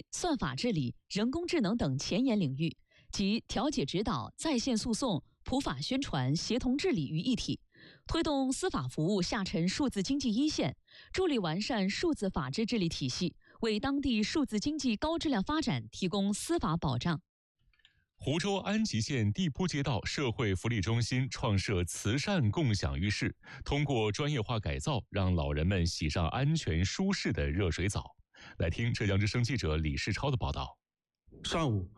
算法治理、人工智能等前沿领域，集调解指导、在线诉讼、普法宣传、协同治理于一体，推动司法服务下沉数字经济一线，助力完善数字法治治理体系，为当地数字经济高质量发展提供司法保障。 湖州安吉县地铺街道社会福利中心创设慈善共享浴室，通过专业化改造，让老人们洗上安全舒适的热水澡。来听浙江之声记者李世超的报道。 上午，